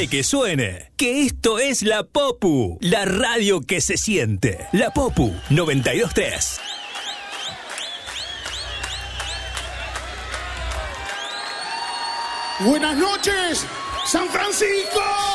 Dale que suene, que esto es La Popu, la radio que se siente. La Popu 92.3. Buenas noches, San Francisco.